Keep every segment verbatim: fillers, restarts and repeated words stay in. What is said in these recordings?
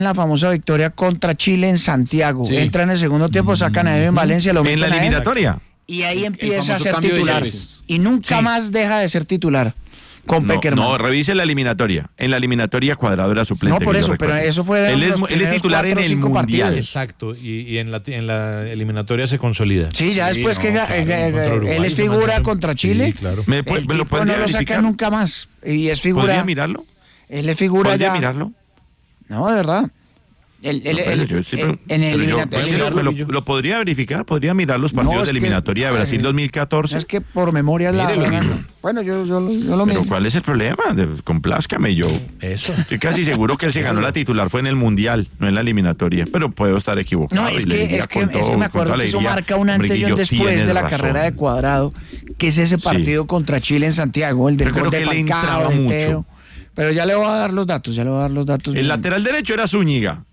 la famosa victoria contra Chile en Santiago. Sí. Entra en el segundo tiempo, sacan a Evan Valencia, lo En la meten a él, eliminatoria. y ahí El- el empieza a famoso ser cambio de titular. llaves. Y nunca Sí. más deja de ser titular con No, Peckerman. no, revise la eliminatoria. En la eliminatoria Cuadrado era suplente. No, por que yo eso, pero recuerde. eso fue Él es, los él es primeros titular en cuatro o el cinco Mundial. partidos. Exacto, y, y en, la, en la eliminatoria se consolida. Sí, ya Sí, después no, que ga- claro, eh, contra eh, Uruguay, él es se figura mantuvo. contra Sí, Chile, claro. ¿Me, el pu- me lo tipo no podría lo saca verificar? nunca más. Y es figura. ¿Podría mirarlo? Él es figura ¿Podría ya. mirarlo? No, de verdad. El, el, No, pero el- yo estoy el- pregun- en el pero yo- elimina- ¿me lo- el- me lo, lo podría verificar? ¿Podría mirar los No, partidos es de que- eliminatoria de Brasil ay, dos mil catorce? Es que por memoria la. Mírelo, la- mírelo. Bueno, yo, yo, lo- yo lo Pero miro. ¿cuál es el problema? De- complázcame yo. Eso. Estoy casi seguro que él se ganó la titular, fue en el Mundial, no en la eliminatoria. Pero puedo estar equivocado. No, y es le que, diría es que, con es que todo- me con acuerdo toda que eso alegría, marca un hombre, antes y un Guillo, después tienes de la razón. carrera de Cuadrado, que es ese partido contra Chile en Santiago, el del Yo creo gol de que le Falcao, entraba de mucho. Teo. Pero ya le voy a dar los datos, ya le voy a dar los datos. El lateral derecho era Zúñiga.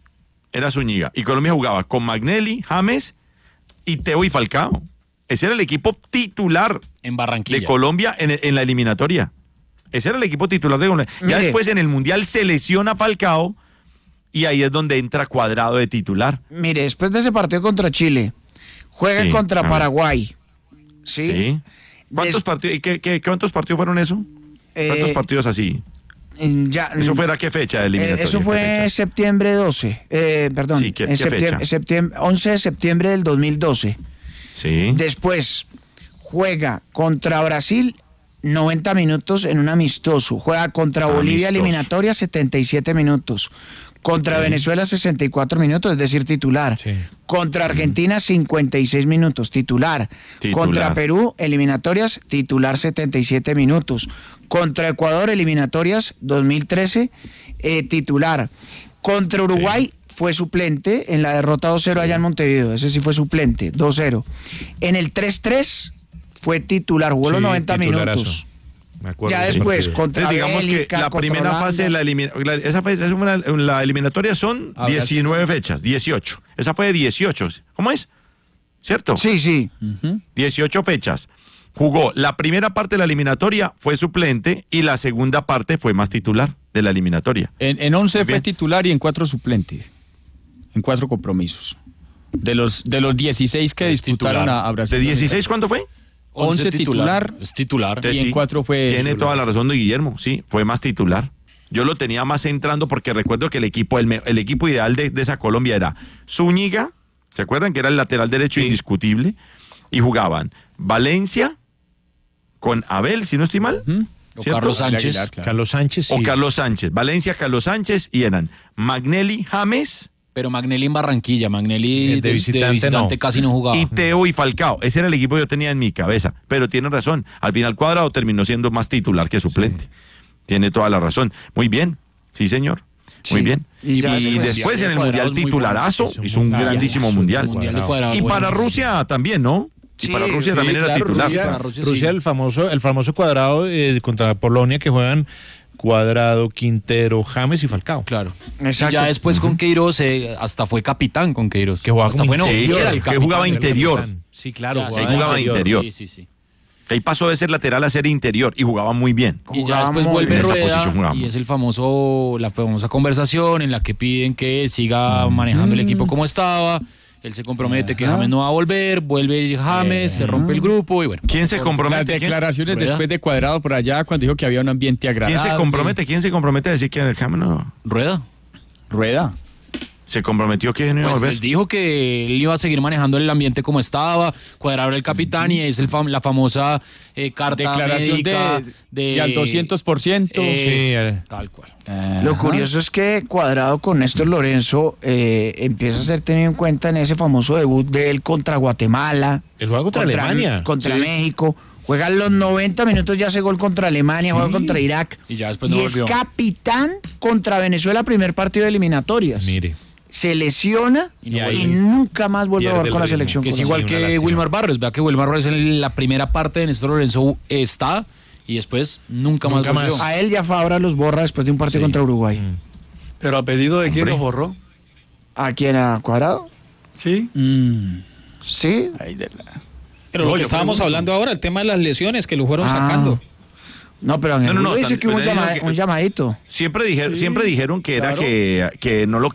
Era Zúñiga. Y Colombia jugaba con Magnelli, James y Teo y Falcao. Ese era el equipo titular En Barranquilla. de Colombia en, en la eliminatoria. Ese era el equipo titular de Colombia. Ya Mire. después en el Mundial se lesiona Falcao y ahí es donde entra Cuadrado de titular. Mire, después de ese partido contra Chile, juega Sí, contra a ver. Paraguay. ¿Sí? ¿Sí? ¿Cuántos Des- partidos? ¿Y qué, qué- cuántos partidos fueron eso? ¿Cuántos Eh, partidos así? Mm, Ya, ¿Eso fue a qué fecha de eh, eliminatoria? eso ¿Qué fue fecha? septiembre doce, eh, perdón, Sí, ¿qué- en qué septiembre, fecha? septiembre- once de septiembre del dos mil doce. Sí. Después juega contra Brasil noventa minutos en un amistoso. Juega contra Bolivia Amistoso. eliminatoria setenta y siete minutos. Contra Sí. Venezuela sesenta y cuatro minutos, es decir, titular. Sí. Contra Argentina cincuenta y seis minutos, titular. Titular. Contra Perú eliminatorias, titular setenta y siete minutos. Contra Ecuador eliminatorias dos mil trece, eh, titular. Contra Uruguay fue suplente en la derrota dos cero allá en Montevideo, ese sí fue suplente, dos cero. En el tres tres fue titular, jugó los Sí, noventa titularazo. minutos. Me acuerdo Ya de ese después, partido. contra Entonces, digamos que Bélgica, la contra primera Holanda. fase de la eliminatoria, esa fue, esa fue una- la eliminatoria son Ahora sí. diecinueve fechas, dieciocho. Esa fue de dieciocho. ¿Cómo es? ¿Cierto? Sí, sí. Ujú. dieciocho fechas. Jugó la primera parte de la eliminatoria, fue suplente, y la segunda parte fue más titular de la eliminatoria. En, en once Muy fue bien. titular y en cuatro suplente. En cuatro compromisos. De los, de los dieciséis que Es disputaron titular. a, a Brasil. ¿De dieciséis cuánto fue? once titular. Es titular. Entonces, Y en sí, cuatro fue Tiene titular. toda la razón de Guillermo, sí, fue más titular. Yo lo tenía más entrando porque recuerdo que el equipo, el, me- el equipo ideal de, de esa Colombia era Zúñiga, ¿se acuerdan? Que era el lateral derecho indiscutible, y jugaban Valencia con Abel, si no estoy mal, Ujú. O ¿cierto? Carlos Sánchez. Aguilar, claro. Carlos Sánchez. o sí. Carlos Sánchez. Valencia, Carlos Sánchez, y eran Magnelli, James Pero Magnelli en Barranquilla. Magnelli Eh, de de, de visitante visitante, no. casi no jugaba. y Teo y Falcao. Ese era el equipo que yo tenía en mi cabeza. Pero tiene razón, al final Cuadrado terminó siendo más titular que suplente. Tiene toda la razón. Muy bien, sí señor. Muy Sí. bien. Y Y, ya se fue. después en el Cuadrado Mundial es muy titularazo, bueno. hizo un Hizo un grandísimo mundial. Mundial. Mundial de Cuadrado. Cuadrado, Y para buenísimo. Rusia también, ¿no? Y Sí, para Rusia Sí, también era claro, titular. Rusia, Para Rusia, Rusia, sí. el famoso, el famoso Cuadrado eh, contra Polonia, que juegan Cuadrado, Quintero, James y Falcao. Claro. Exacto. Y ya después con Queiroz, eh, hasta fue capitán con Queiroz. Que jugaba hasta como fue, no, interior, era el que capitán. jugaba Era el interior. capitán. Sí, claro. Ya, jugaba sí, jugaba interior. Sí, sí, sí. Ahí pasó de ser lateral a ser interior y jugaba muy bien. Y ya Jugaba después muy vuelve bien. En esa Rueda posición jugaba y muy es el famoso, la famosa conversación en la que piden que siga manejando el equipo como estaba. Él se compromete que James no va a volver, vuelve James, se rompe el grupo y bueno. ¿Quién se Las compromete? ¿Quién, declaraciones Rueda. después de Cuadrado por allá cuando dijo que había un ambiente agradable. quién se compromete? ¿Quién se compromete a decir que el James no Rueda. Rueda. se comprometió que no iba a Pues, volver? pues dijo que él iba a seguir manejando el ambiente como estaba, Cuadrado era el capitán y es el fam- la famosa eh, carta Declaración médica de, de, de al doscientos por ciento. Es- Sí, eh. tal cual. Lo curioso es que Cuadrado con Néstor Lorenzo eh, empieza a ser tenido en cuenta en ese famoso debut de él contra Guatemala. El juego contra Alemania. Contra Sí. México. Juega los noventa minutos, ya hace gol contra Alemania, juega contra Irak. Y ya después no y es volvió. capitán contra Venezuela, primer partido de eliminatorias. Mire. Se lesiona Y y, ahí nunca más vuelve a pierde jugar el con la ritmo. selección. Que es Sí, igual una que lástima. Wilmar Barrios. Vea que Wilmar Barrios en la primera parte de Néstor Lorenzo está y después nunca, Nunca más volvió. más. A él ya Fabra los borra después de un partido Sí. contra Uruguay. Mm. ¿Pero a pedido de quién Hombre. los borró? ¿A quién? ¿A Cuadrado? Sí. Mm. Sí. Ay, de la- Pero No, lo que yo estábamos pregunto. hablando ahora, el tema de las lesiones que lo fueron Ah. sacando. No, pero Ángel No, no, no, Julio dice tan- que hubo un, pero llama- dijeron que- un llamadito. Siempre dijeron, Sí, siempre dijeron que era claro. que, que no lo